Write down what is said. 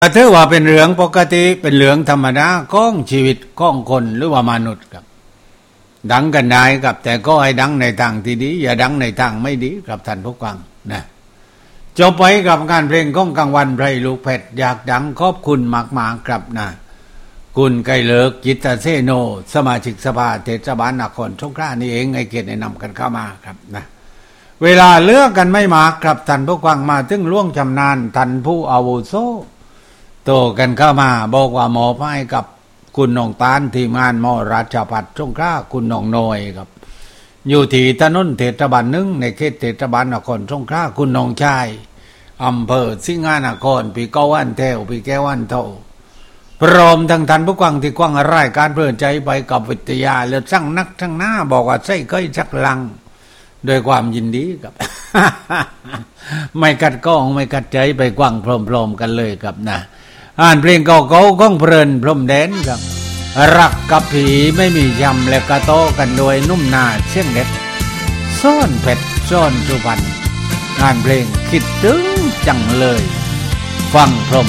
ก็ถือว่าเป็นเรื่องปกติเป็นเรื่องธรรมดาของชีวิตของคนหรือว่ามนุษย์ครับดังกันได้ครับแต่ก็ให้ดังในทางที่ดีอย่าดังในทางไม่ดีครับท่านผู้ฟังนะจบไปกับงานเพลงของกลางวันไพรลูกเพชรอยากดังขอบคุณมากๆครับนะคุณไกรเลิกจิตเสโนสมาชิกสภาเทศบาลนครสงขลานี่เองให้เกียรติแนะนำกันเข้ามาครับนะเวลาเลือกกันไม่มากครับท่านผู้ฟังมาถึงล่วงชำนาญท่านผู้อาวุโสโตกันเข้ามาบอกว่าหมอพายกับคุณน้องตาลทีมงานมอราชภัฏสงขลาคุณน้องน้อยครับอยู่ที่ถนนเทศบาลหนึ่งในเขตเทศบาลนครสงขลาคุณน้องชายอำเภอสิงหานครปีเก้าวันแถวปีแก้วันเท่าพร้อมทั้งท่านผู้ฟังที่กว้างรายการเพลินใจไปกับวิทยาแล้วช่างนักช่างหน้าบอกว่าใส่ก้อยจักลังโดยความยินดีครับ ไม่กัดก้องไม่กัดใจไปกว้างพร้อมๆกันเลยครับนะอ่านเพลงเก่าๆของเพลินพรมแดนครับรักกับผีไม่มียำและกระโตกันโดยนุ่มนาเช่นเด็ดซ่อนเพชรซ่อนสุพรรณงานเพลงคิดถึงจังเลยฟังพร้